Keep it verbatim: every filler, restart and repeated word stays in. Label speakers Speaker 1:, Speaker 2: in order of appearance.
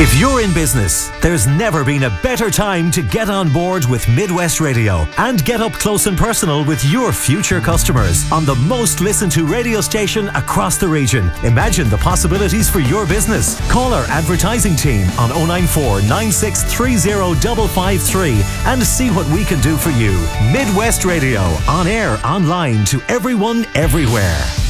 Speaker 1: If you're in business, there's never been a better time to get on board with Midwest Radio and get up close and personal with your future customers on the most listened to radio station across the region. Imagine the possibilities for your business. Call our advertising team on oh nine four, nine six three oh, five five three and see what we can do for you. Midwest Radio, on air, online, to everyone, everywhere.